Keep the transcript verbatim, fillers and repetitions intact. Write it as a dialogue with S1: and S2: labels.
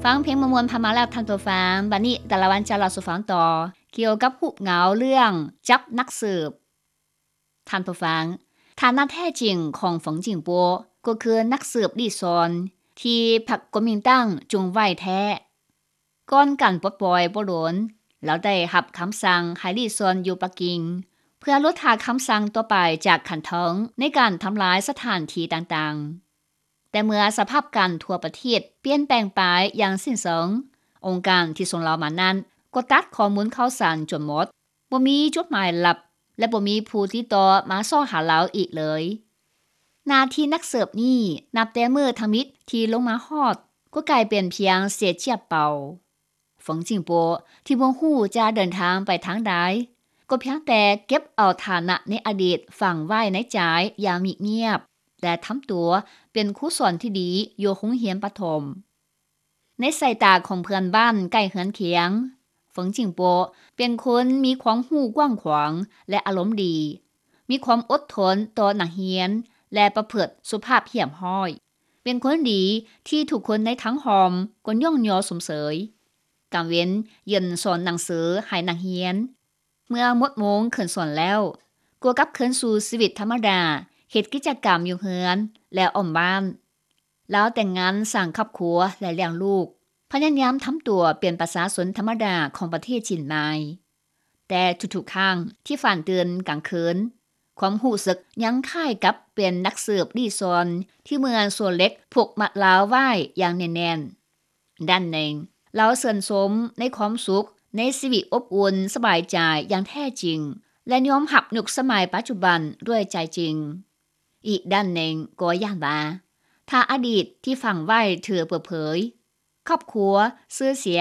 S1: ฟังเพลงมวลๆพามาแล้วท่านตัวฟังบัดนี้แต่ละวันจะเล่าสู่ฟังต่อเกี่ยวกับรูปเหงาเรื่องจับนักสืบท่านผู้ฟังฐานะแท้จริงของฝงจิงปัวก็คือนักสืบลี่ซอนที่พรรคก๊กมินตั๋งจุงไว้แท้ก่อนการปลดปล่อยบ่โดนแล้วได้รับคำสั่งให้ลี่ซอนอยู่ปักกิ่งเพื่อลดทาคำสั่งต่อไปจากขันเทิงในการทำลายสถานที่ต่างๆแต่เมื่อสภาพการทั่วประเทศเปลี่ยนแปลงไปอย่างสิ้นเชิงองค์การที่ส่งเรามานั้นก็ตัดข้อมูลข่าวสารจนหมดบ่มีจดหมายลับและบ่มีผู้ติดต่อมาซ้อหาเราอีกเลยหน้าที่นักสืบนี่นับแต่มื้อทมิตที่ลงมาฮอดก็กลายเป็นเพียงเศษเจียบเป่าฝงจิงโปที่บ่ฮู้จะเดินทางไปทางใดก็เพียงแต่เก็บเอาฐานะในอดีตฝังไว้ในใจอย่างมิเงียบแต่ทำตัวเป็นครูสอนที่ดีอยู่โรงเรียนประถมในสายตาของเพื่อนบ้านใกล้เฮือนเคียงฝงจิงโปเป็นคนมีความรู้กว้างขวางและอารมณ์ดีมีความอดทนต่อนักเรียนและประพฤติสุภาพเรียบร้อยเป็นคนดีที่ทุกคนในทั้งหอมก็ย่องยอสมเสยกลางเว้นเย็นสอนหนังสือให้นักเรียนเมื่อหมดโมงขึ้นสอนแล้วก็กลับคืนสู่ชีวิตธรรมดาเฮ็ดกิจกรรมอยู่เฮือนและอ้อมบ้านแล้วแต่งงานสร้างครอบครัวและเลี้ยงลูกพยายามทำตัวเป็นประชาชนธรรมดาของประเทศจีนมาแต่ทุกๆครั้งที่ฝันตื่นกลางคืนความรู้สึกยังคล้ายกับเป็นนักสืบลี่ซอนที่เมืองส่วนเล็กผูกมัดลาวไว้อย่างแน่นๆด้านหนึ่งเราเสริญสมในความสุขในชีวิตอบอุ่นสบายใจอย่างแท้จริงและยอมรับยุคสมัยปัจจุบันด้วยใจจริงอีกด้านหนึ่งก็ย่านว่าถ้าอดีตที่ฝังไว้ถือเปิดเผยครอบครัวชื่อเสีย